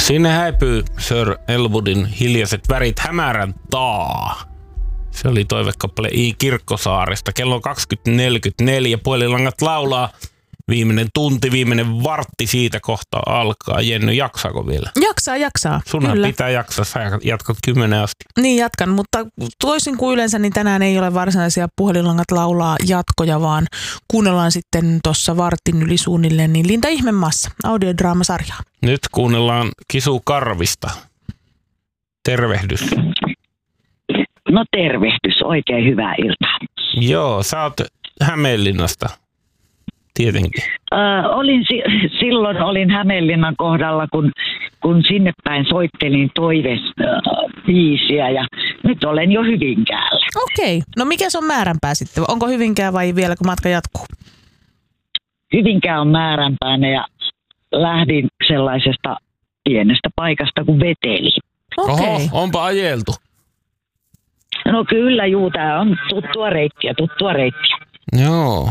Sinne häipyy Sir Elwoodin Hiljaiset värit hämärän taa. Se oli toivekappale I. Kirkkosaaresta. Kello on 20.44. Puolilangat laulaa. Viimeinen tunti, viimeinen vartti siitä kohta alkaa. Jenny, jaksaako vielä? Jaksaa. Sunhan kyllä. Pitää jaksaa. Sä jatkat 10 asti. Niin jatkan, mutta toisin kuin yleensä, niin tänään ei ole varsinaisia puhelinlangat laulaa jatkoja, vaan kuunnellaan sitten tuossa vartin yli suunnilleen niin Linda Ihmemaassa audiodraamasarjaa. Nyt kuunnellaan Kisu Karvista. Tervehdys. No tervehdys, oikein hyvää iltaa. Joo, sä oot Hämeenlinnasta. Tietenkin. Silloin olin Hämeenlinnan kohdalla, kun sinne päin soittelin toivebiisiä ja nyt olen jo Hyvinkäällä. Okei. No mikä se on määränpää sitten? Onko Hyvinkää vai vielä kun matka jatkuu? Hyvinkää on määränpäänä ja lähdin sellaisesta pienestä paikasta kuin Veteli. Okei. Oho, onpa ajeltu. No kyllä, tää on tuttua reittiä. Joo.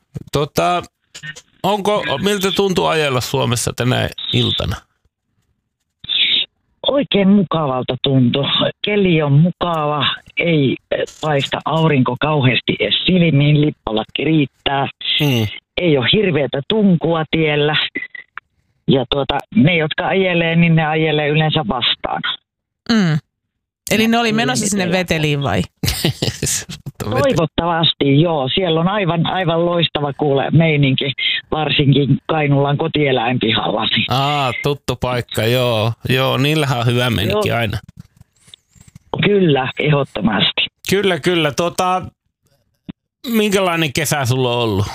Miltä tuntuu ajella Suomessa tänä iltana? Oikein mukavalta tuntuu. Keli on mukava, ei paista aurinko kauheasti edes silmiin, lippalakki riittää. Ei ole hirveätä tunkua tiellä. Ja ne, jotka ajelee, niin ne ajelee yleensä vastaan. Eli ne oli menossa sinne Veteliin vai? Toivottavasti, joo. Siellä on aivan loistava meininki, varsinkin Kainulan kotieläinpihalla. Tuttu paikka, joo. Joo, niillähän on hyvä meininki aina. Kyllä, ehdottomasti. Kyllä. Minkälainen kesä sulla on ollut?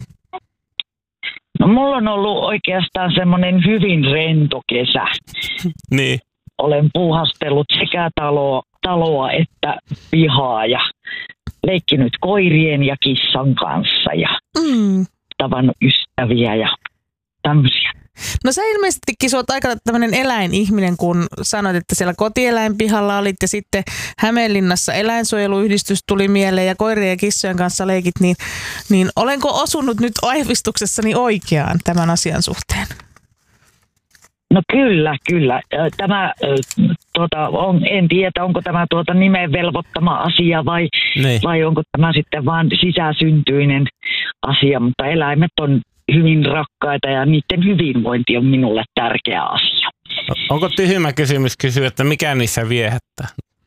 No mulla on ollut oikeastaan semmoinen hyvin rento kesä. Niin. Olen puuhastellut sekä taloa että pihaa ja leikkinyt koirien ja kissan kanssa ja tavannut ystäviä ja tämmöisiä. No sä ilmeisestikin oot aika tämmöinen eläinihminen, kun sanoit, että siellä kotieläinpihalla olit ja sitten Hämeenlinnassa eläinsuojeluyhdistys tuli mieleen ja koirien ja kissojen kanssa leikit, niin olenko osunut nyt aivistuksessani oikeaan tämän asian suhteen? No kyllä. Tämä, en tiedä, onko tämä nimeen velvoittama asia vai onko tämä sitten vaan sisäsyntyinen asia, mutta eläimet on hyvin rakkaita ja niiden hyvinvointi on minulle tärkeä asia. Onko tyhmä kysymys kysyä, että mikä niissä viehättää?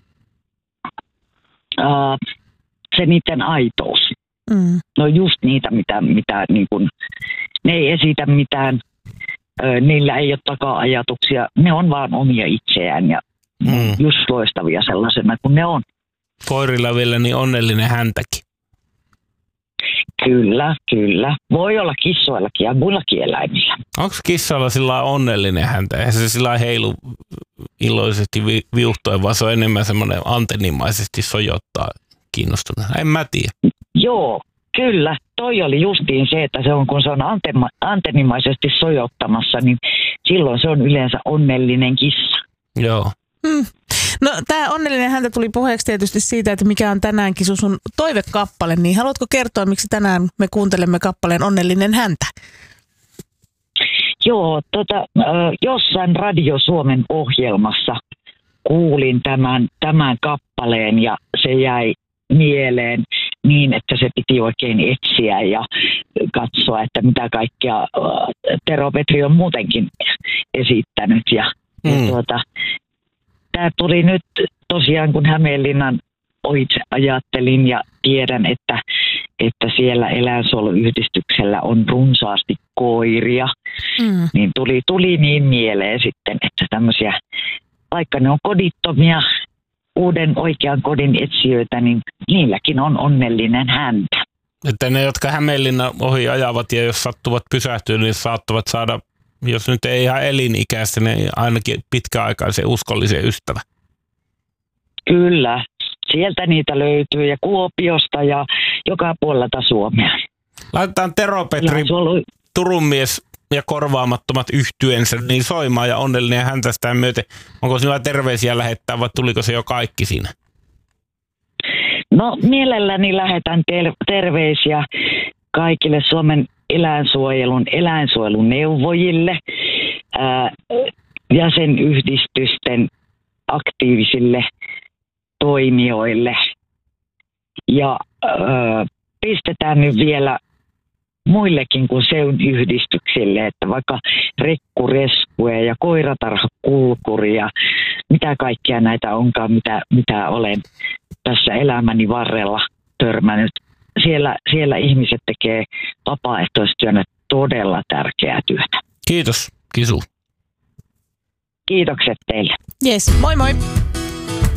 Se niiden aitous. No just niitä, mitä niin kun, ne ei esitä mitään. Niillä ei ole taka-ajatuksia, ne on vaan omia itseään ja just loistavia sellaisena kuin ne on. Koirilla vielä niin onnellinen häntäkin. Kyllä. Voi olla kissoillakin ja muillakin eläimillä. Onko kissoilla sillä onnellinen häntä? Eihän se sillä heilu iloisesti viuhtoen, vaan se on enemmän semmoinen antennimaisesti sojottaa kiinnostuneena. En mä tiedä. Joo. Kyllä, toi oli justiin se, että se on, kun se on antennimaisesti sojottamassa, niin silloin se on yleensä onnellinen kissa. Joo. No tämä onnellinen häntä tuli puheeksi tietysti siitä, että mikä on tänäänkin sun toivekappale, niin haluatko kertoa, miksi tänään me kuuntelemme kappaleen Onnellinen häntä? Joo, jossain Radio Suomen ohjelmassa kuulin tämän kappaleen ja se jäi mieleen niin, että se piti oikein etsiä ja katsoa, että mitä kaikkea Tero Petri on muutenkin esittänyt. Tämä tuli nyt tosiaan, kun Hämeenlinnan ohitse ajattelin ja tiedän, että siellä eläinsuojeluyhdistyksellä on runsaasti koiria, niin tuli niin mieleen sitten, että tämmöisiä, vaikka ne on kodittomia, uuden oikean kodin etsijöitä, niin niilläkin on onnellinen häntä. Että ne, jotka Hämeenlinnan ohi ajavat ja jos sattuvat pysähtyä, niin saattavat saada, jos nyt ei ihan elinikäistä, niin ainakin pitkäaikaisen uskollisen ystävä. Kyllä, sieltä niitä löytyy ja Kuopiosta ja joka puolelta Suomea. Laitetaan Tero Petri, Turun mies ja korvaamattomat yhtyensä niin soimaan ja onnellinen häntä sitä myöten. Onko sinulla terveisiä lähettää vai tuliko se jo kaikki siinä? No mielelläni lähetän terveisiä kaikille Suomen eläinsuojeluneuvojille. jäsenyhdistysten aktiivisille toimijoille. Ja pistetään nyt vielä muillekin kuin seun yhdistyksille, että vaikka rekkureskuja ja koiratarhakulkuri ja mitä kaikkia näitä onkaan, mitä olen tässä elämäni varrella törmännyt. Siellä ihmiset tekee vapaaehtoistyönä todella tärkeää työtä. Kiitos, Kisu. Kiitokset teille. Yes, moi moi!